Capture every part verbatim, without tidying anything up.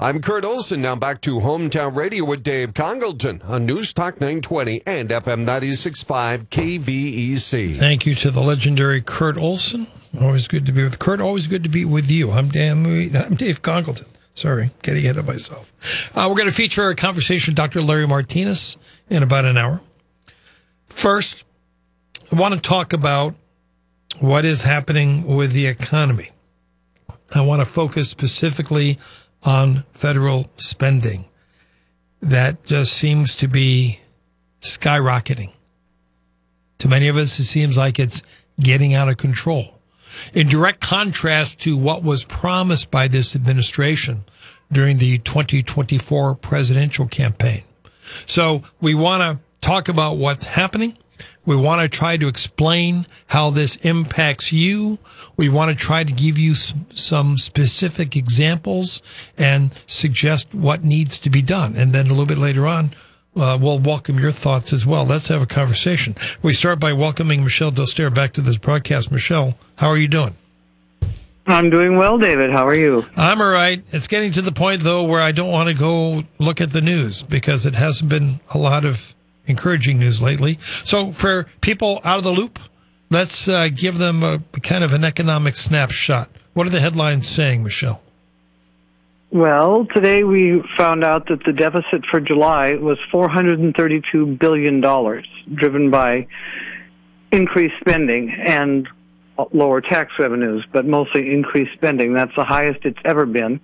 I'm Kurt Olson. Now back to Hometown Radio with Dave Congleton on News Talk nine twenty and F M ninety-six point five K V E C. Thank you to the legendary Kurt Olson. Always good to be with Kurt. Always good to be with you. I'm, Dan, I'm Dave Congleton. Sorry, getting ahead of myself. Uh, we're going to feature a conversation with Doctor Larry Martinez in about an hour. First, I want to talk about what is happening with the economy. I want to focus specifically on federal spending. That just seems to be skyrocketing. To many of us, it seems like it's getting out of control. In direct contrast to what was promised by this administration during the twenty twenty-four presidential campaign. So we want to talk about what's happening. We want to try to explain how this impacts you. We want to try to give you some specific examples and suggest what needs to be done. And then a little bit later on, uh, we'll welcome your thoughts as well. Let's have a conversation. We start by welcoming Michelle Doster back to this broadcast. Michelle, how are you doing? I'm doing well, David. How are you? I'm all right. It's getting to the point, though, where I don't want to go look at the news because it hasn't been a lot of encouraging news lately. So for people out of the loop, let's uh, give them a, a kind of an economic snapshot. What are the headlines saying, Michelle? Well, today we found out that the deficit for July was four hundred thirty-two billion dollars, driven by increased spending and lower tax revenues, but mostly increased spending. That's the highest it's ever been.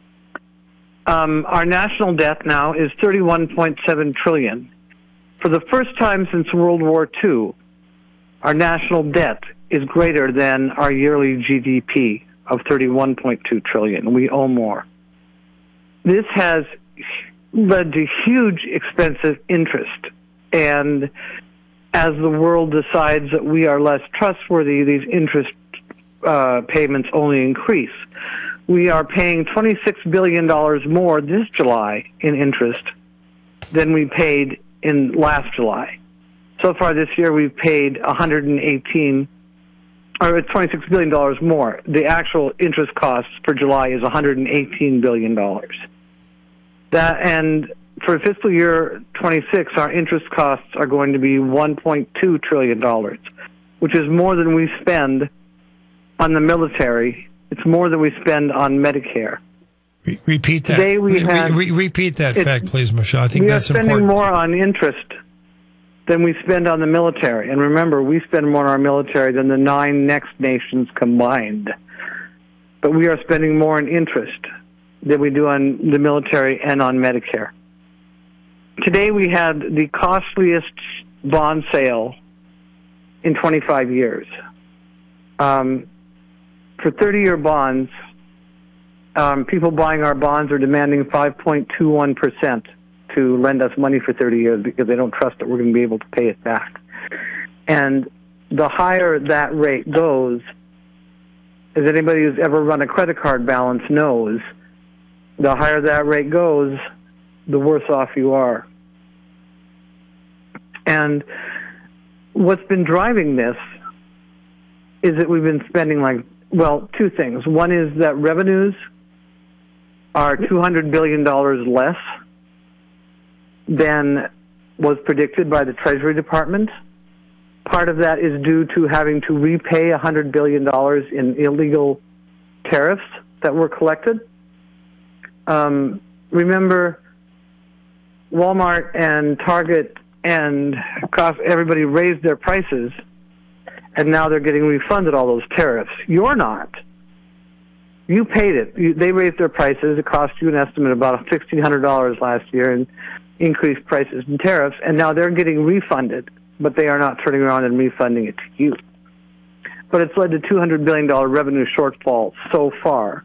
Um, our national debt now is thirty-one point seven trillion dollars. For the first time since World War Two, our national debt is greater than our yearly G D P of thirty-one point two trillion dollars. We owe more. This has led to huge expensive interest, and as the world decides that we are less trustworthy, these interest uh, payments only increase. We are paying twenty-six billion dollars more this July in interest than we paid in last July. So far this year, we've paid one hundred eighteen, or twenty-six billion dollars more. The actual interest costs for July is one hundred eighteen billion dollars. That, and for fiscal year twenty-six, our interest costs are going to be one point two trillion dollars, which is more than we spend on the military. It's more than we spend on Medicare. Re- repeat that. Today we re- had, re- repeat that fact, please, Michelle. I think we that's are spending important. more on interest than we spend on the military. And remember, we spend more on our military than the nine next nations combined. But we are spending more on interest than we do on the military and on Medicare. Today we had the costliest bond sale in twenty-five years. Um, for thirty-year bonds, um, people buying our bonds are demanding five point two one percent to lend us money for thirty years because they don't trust that we're going to be able to pay it back. And the higher that rate goes, as anybody who's ever run a credit card balance knows, the higher that rate goes, the worse off you are. And what's been driving this is that we've been spending like, well, two things. One is that revenues are two hundred billion dollars less than was predicted by the Treasury Department. Part of that is due to having to repay one hundred billion dollars in illegal tariffs that were collected. Um, remember, Walmart and Target and everybody raised their prices, and now they're getting refunded all those tariffs. You're not. You paid it. You, they raised their prices. It cost you an estimate of about sixteen hundred dollars last year in increased prices and tariffs, and now they're getting refunded, but they are not turning around and refunding it to you. But it's led to two hundred billion dollars revenue shortfall so far.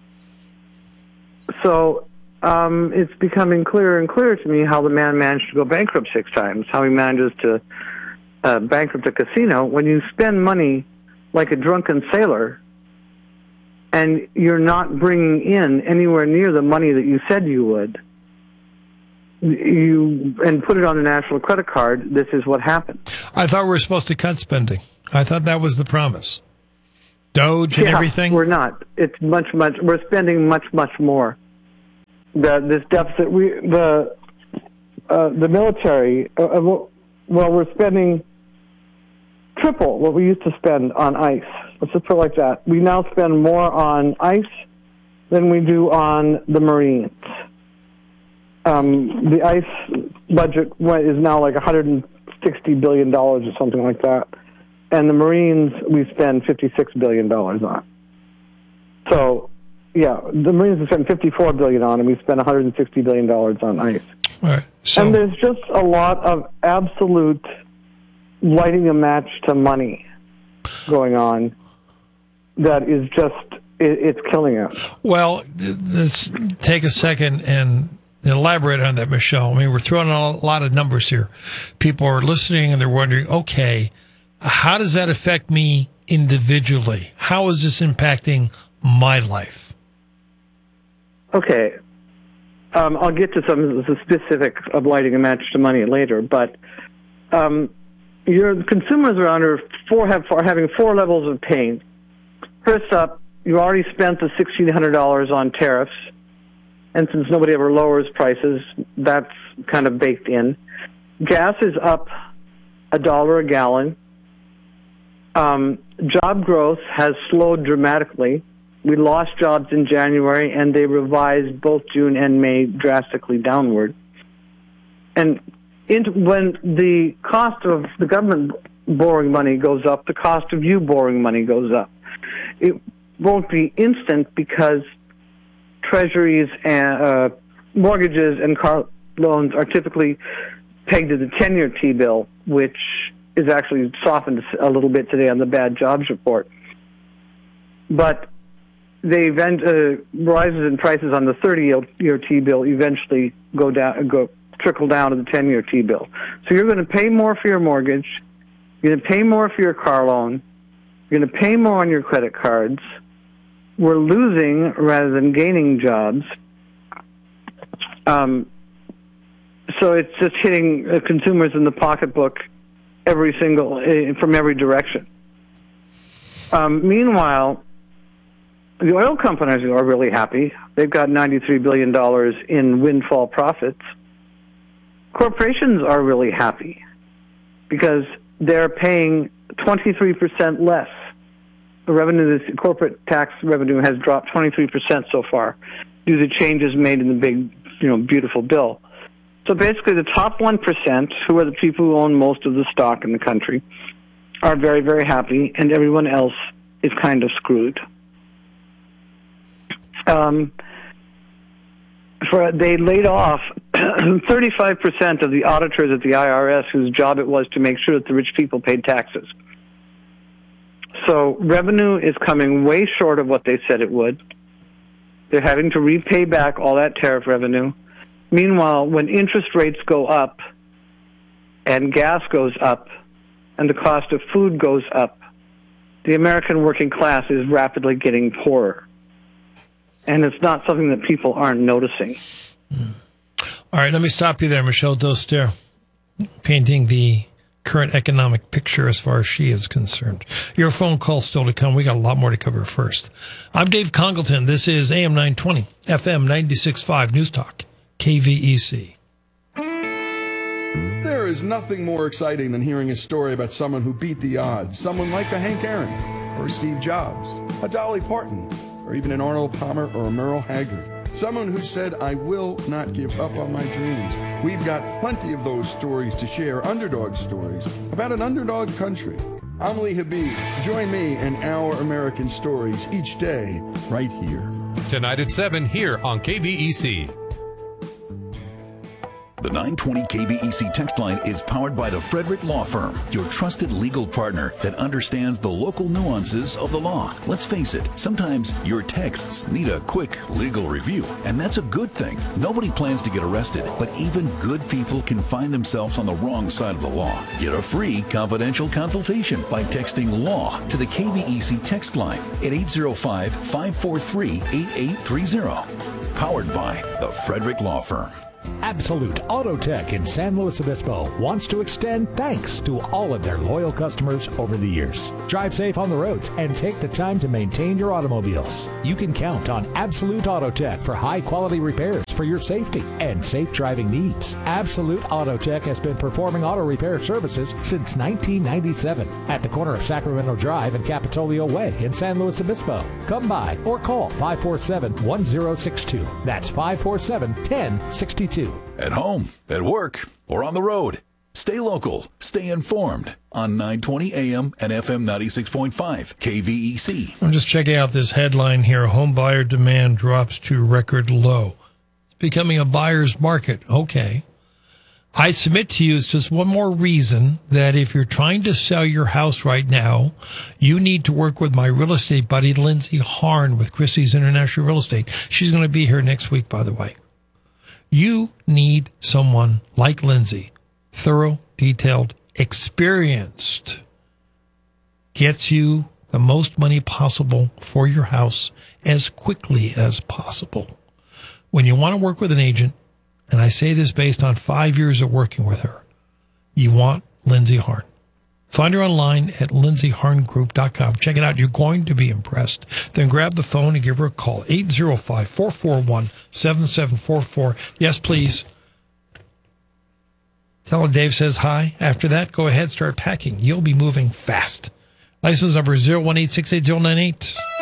So um, it's becoming clearer and clearer to me how the man managed to go bankrupt six times, how he manages to uh, bankrupt a casino. When you spend money like a drunken sailor and you're not bringing in anywhere near the money that you said you would, you and put it on the national credit card, this is what happened. I thought we were supposed to cut spending. I thought that was the promise. Doge and yeah, everything? We're not. It's much, much, we're spending much, much more. that this deficit, we the uh, the military, uh, well, we're spending triple what we used to spend on ICE. Let's just put it like that. We now spend more on ICE than we do on the Marines. Um, the ICE budget is now like one hundred sixty billion dollars or something like that. And the Marines, we spend fifty-six billion dollars on. So, yeah, the Marines we spend fifty-four billion dollars on, and we spend one hundred sixty billion dollars on ICE. All right. So, and there's just a lot of absolute lighting a match to money going on that is just, it, it's killing us. Well, let's take a second and elaborate on that, Michelle. I mean, we're throwing out a lot of numbers here. People are listening and they're wondering, okay, how does that affect me individually? How is this impacting my life? Okay. Um, I'll get to some of the specifics of lighting a match to money later, but um, your consumers are under four, have, are having four levels of pain. First up, you already spent the sixteen hundred dollars on tariffs, and since nobody ever lowers prices, that's kind of baked in. Gas is up a dollar a gallon. Um, job growth has slowed dramatically. We lost jobs in January, and they revised both June and May drastically downward. And into, when the cost of the government borrowing money goes up, the cost of you borrowing money goes up. It won't be instant because treasuries and uh, mortgages and car loans are typically pegged to the ten-year T-bill, which is actually softened a little bit today on the bad jobs report. But they event, uh, rises in prices on the thirty-year T-bill eventually go down, go trickle down to the ten-year T-bill. So you're going to pay more for your mortgage. You're going to pay more for your car loan. You're going to pay more on your credit cards. We're losing rather than gaining jobs. Um, so it's just hitting uh, consumers in the pocketbook every single uh, from every direction. Um, meanwhile, the oil companies are really happy. They've got ninety-three billion dollars in windfall profits. Corporations are really happy because they're paying twenty-three percent less. The revenue, this corporate tax revenue has dropped twenty-three percent so far due to changes made in the big, you know, beautiful bill. So basically the top one percent, who are the people who own most of the stock in the country, are very, very happy, and everyone else is kind of screwed. Um, for, they laid off thirty-five percent of the auditors at the I R S whose job it was to make sure that the rich people paid taxes. So revenue is coming way short of what they said it would. They're having to repay back all that tariff revenue. Meanwhile, when interest rates go up and gas goes up and the cost of food goes up, the American working class is rapidly getting poorer. And it's not something that people aren't noticing. Mm. All right, let me stop you there, Michelle Doster, painting the current economic picture as far as she is concerned. Your phone call still to come. We got a lot more to cover first. I'm Dave Congleton. This is A M nine twenty, F M ninety-six point five News Talk, K V E C. There is nothing more exciting than hearing a story about someone who beat the odds. Someone like a Hank Aaron, or Steve Jobs, a Dolly Parton, or even an Arnold Palmer or a Merle Haggard. Someone who said, I will not give up on my dreams. We've got plenty of those stories to share, underdog stories, about an underdog country. I'm Lee Habib. Join me in Our American Stories each day, right here. Tonight at seven, here on K V E C. The nine twenty K V E C text line is powered by the Frederick Law Firm, your trusted legal partner that understands the local nuances of the law. Let's face it, sometimes your texts need a quick legal review, and that's a good thing. Nobody plans to get arrested, but even good people can find themselves on the wrong side of the law. Get a free confidential consultation by texting LAW to the K V E C text line at eight oh five, five four three, eight eight three oh. Powered by the Frederick Law Firm. Absolute Auto Tech in San Luis Obispo wants to extend thanks to all of their loyal customers over the years. Drive safe on the roads and take the time to maintain your automobiles. You can count on Absolute Auto Tech for high quality repairs, for your safety and safe driving needs. Absolute Auto Tech has been performing auto repair services since nineteen ninety-seven at the corner of Sacramento Drive and Capitolio Way in San Luis Obispo. Come by or call five four seven, one zero six two. That's five four seven, one zero six two. At home, at work, or on the road. Stay local. Stay informed on nine twenty A M and F M ninety-six point five K V E C. I'm just checking out this headline here. Home buyer demand drops to record low. It's becoming a buyer's market. Okay. I submit to you it's just one more reason that if you're trying to sell your house right now, you need to work with my real estate buddy, Lindsay Harn with Christie's International Real Estate. She's going to be here next week, by the way. You need someone like Lindsay. Thorough, detailed, experienced, gets you the most money possible for your house as quickly as possible. When you want to work with an agent, and I say this based on five years of working with her, you want Lindsay Harn. Find her online at lindsay harn group dot com. Check it out. You're going to be impressed. Then grab the phone and give her a call. eight zero five, four four one, seven seven four four. Yes, please. Tell her Dave says hi. After that, go ahead, start packing. You'll be moving fast. License number zero one eight six eight zero nine eight.